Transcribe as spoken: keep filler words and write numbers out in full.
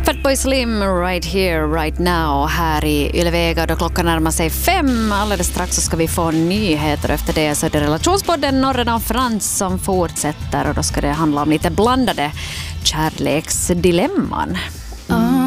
Fatboy Slim, right here, right now, här i Ylevega då klockan närmar sig fem. Alldeles strax så ska vi få nyheter. Efter det så är det relationspodden Norren och Frans som fortsätter och då ska det handla om lite blandade kärleksdilemman.